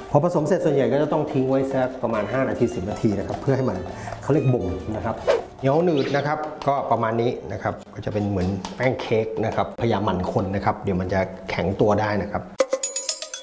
พอผสมเสร็จส่วนใหญ่ก็จะต้องทิ้งไว้สักประมาณ5 นาที 10 นาทีนะครับเพื่อให้มันเขาเรียกบ่มนะครับเหนียวหนืดนะครับก็ประมาณนี้นะครับก็จะเป็นเหมือนแป้งเค้กนะครับพยายามหมั่นคนนะครับเดี๋ยวมันจะแข็งตัวได้นะครับ